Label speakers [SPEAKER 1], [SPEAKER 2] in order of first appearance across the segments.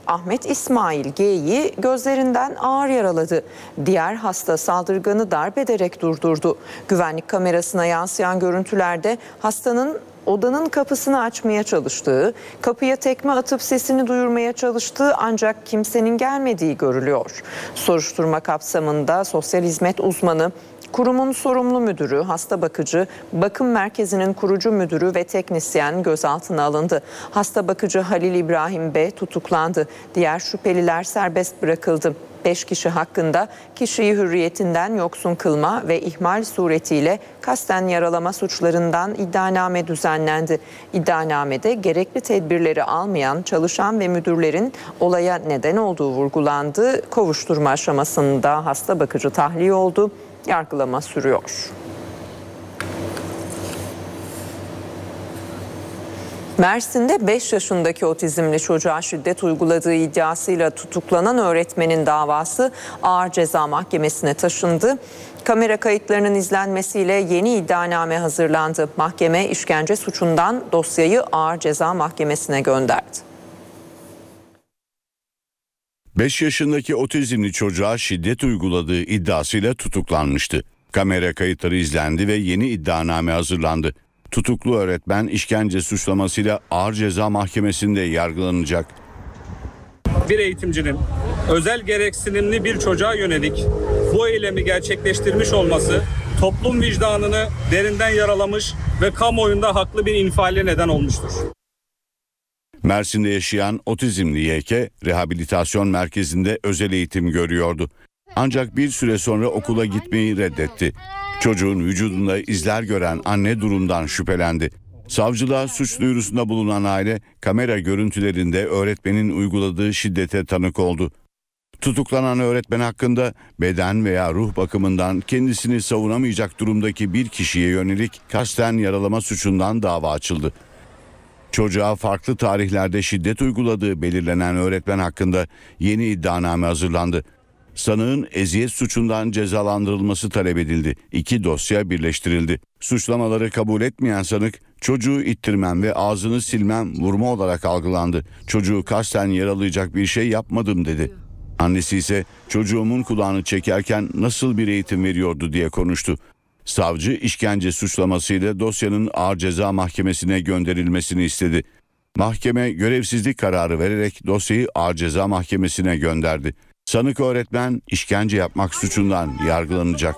[SPEAKER 1] Ahmet İsmail G'yi gözlerinden ağır yaraladı. Diğer hasta saldırganı darp ederek durdurdu. Güvenlik kamerasına yansıyan görüntülerde hastanın odanın kapısını açmaya çalıştığı, kapıya tekme atıp sesini duyurmaya çalıştığı ancak kimsenin gelmediği görülüyor. Soruşturma kapsamında sosyal hizmet uzmanı, kurumun sorumlu müdürü, hasta bakıcı, bakım merkezinin kurucu müdürü ve teknisyen gözaltına alındı. Hasta bakıcı Halil İbrahim B. tutuklandı. Diğer şüpheliler serbest bırakıldı. 5 kişi hakkında kişiyi hürriyetinden yoksun kılma ve ihmal suretiyle kasten yaralama suçlarından iddianame düzenlendi. İddianamede gerekli tedbirleri almayan çalışan ve müdürlerin olaya neden olduğu vurgulandı. Kovuşturma aşamasında hasta bakıcı tahliye oldu. Yargılama sürüyor. Mersin'de 5 yaşındaki otizmli çocuğa şiddet uyguladığı iddiasıyla tutuklanan öğretmenin davası Ağır Ceza Mahkemesi'ne taşındı. Kamera kayıtlarının izlenmesiyle yeni iddianame hazırlandı. Mahkeme işkence suçundan dosyayı Ağır Ceza Mahkemesi'ne gönderdi.
[SPEAKER 2] 5 yaşındaki otizmli çocuğa şiddet uyguladığı iddiasıyla tutuklanmıştı. Kamera kayıtları izlendi ve yeni iddianame hazırlandı. Tutuklu öğretmen işkence suçlamasıyla Ağır Ceza Mahkemesi'nde yargılanacak.
[SPEAKER 3] Bir eğitimcinin özel gereksinimli bir çocuğa yönelik bu eylemi gerçekleştirmiş olması toplum vicdanını derinden yaralamış ve kamuoyunda haklı bir infiale neden olmuştur.
[SPEAKER 2] Mersin'de yaşayan otizmli YK rehabilitasyon merkezinde özel eğitim görüyordu. Ancak bir süre sonra okula gitmeyi reddetti. Çocuğun vücudunda izler gören anne durumdan şüphelendi. Savcılığa suç duyurusunda bulunan aile kamera görüntülerinde öğretmenin uyguladığı şiddete tanık oldu. Tutuklanan öğretmen hakkında beden veya ruh bakımından kendisini savunamayacak durumdaki bir kişiye yönelik kasten yaralama suçundan dava açıldı. Çocuğa farklı tarihlerde şiddet uyguladığı belirlenen öğretmen hakkında yeni iddianame hazırlandı. Sanığın eziyet suçundan cezalandırılması talep edildi. 2 dosya birleştirildi. Suçlamaları kabul etmeyen sanık, çocuğu ittirmem ve ağzını silmem vurma olarak algılandı. Çocuğu kasten yaralayacak bir şey yapmadım dedi. Annesi ise çocuğumun kulağını çekerken nasıl bir eğitim veriyordu diye konuştu. Savcı işkence suçlamasıyla dosyanın Ağır Ceza Mahkemesi'ne gönderilmesini istedi. Mahkeme görevsizlik kararı vererek dosyayı Ağır Ceza Mahkemesi'ne gönderdi. Sanık öğretmen işkence yapmak suçundan yargılanacak.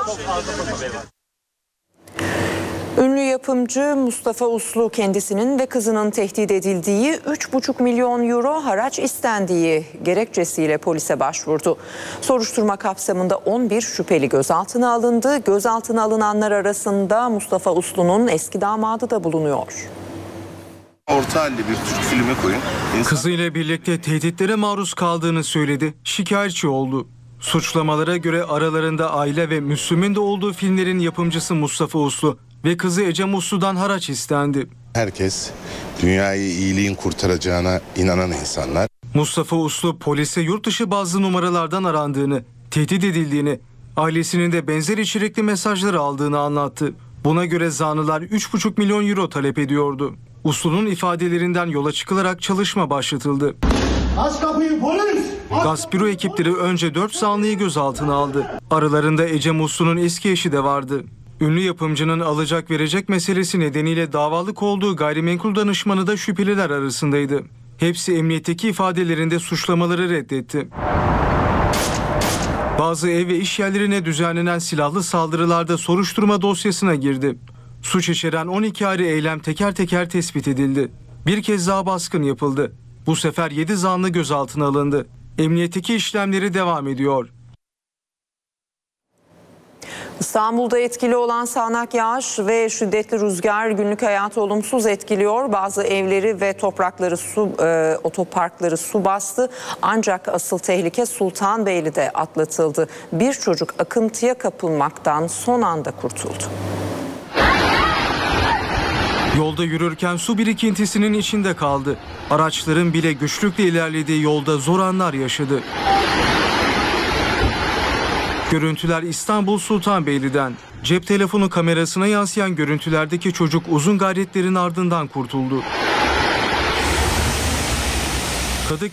[SPEAKER 1] Ünlü yapımcı Mustafa Uslu kendisinin ve kızının tehdit edildiği 3,5 milyon euro haraç istendiği gerekçesiyle polise başvurdu. Soruşturma kapsamında 11 şüpheli gözaltına alındı. Gözaltına alınanlar arasında Mustafa Uslu'nun eski damadı da bulunuyor.
[SPEAKER 4] Orta halli bir Türk filmi koyun.
[SPEAKER 5] Kızıyla birlikte tehditlere maruz kaldığını söyledi. Şikayetçi oldu. Suçlamalara göre aralarında Aile ve Müslüm'ün de olduğu filmlerin yapımcısı Mustafa Uslu ve kızı Ecem Uslu'dan haraç istendi.
[SPEAKER 4] Herkes dünyayı iyiliğin kurtaracağına inanan insanlar.
[SPEAKER 5] Mustafa Uslu polise yurt dışı bazı numaralardan arandığını, tehdit edildiğini, ailesinin de benzer içerikli mesajları aldığını anlattı. Buna göre zanlılar 3,5 milyon euro talep ediyordu. Uslu'nun ifadelerinden yola çıkılarak çalışma başlatıldı.
[SPEAKER 6] Aç kapıyı polis!
[SPEAKER 5] Gasp büro ekipleri önce 4 zanlıyı gözaltına aldı. Aralarında Ecem Uslu'nun eski eşi de vardı. Ünlü yapımcının alacak verecek meselesi nedeniyle davalık olduğu gayrimenkul danışmanı da şüpheliler arasındaydı. Hepsi emniyetteki ifadelerinde suçlamaları reddetti. Bazı ev ve iş yerlerine düzenlenen silahlı saldırılarda soruşturma dosyasına girdi. Suç içeren 12 ayrı eylem teker teker tespit edildi. Bir kez daha baskın yapıldı. Bu sefer 7 zanlı gözaltına alındı. Emniyetteki işlemleri devam ediyor.
[SPEAKER 1] İstanbul'da etkili olan sağanak yağış ve şiddetli rüzgar günlük hayatı olumsuz etkiliyor. Bazı evleri ve otoparkları su bastı. Ancak asıl tehlike Sultanbeyli'de atlatıldı. Bir çocuk akıntıya kapılmaktan son anda kurtuldu.
[SPEAKER 5] Yolda yürürken su birikintisinin içinde kaldı. Araçların bile güçlükle ilerlediği yolda zor anlar yaşadı. Görüntüler İstanbul Sultanbeyli'den. Cep telefonu kamerasına yansıyan görüntülerdeki çocuk uzun gayretlerin ardından kurtuldu.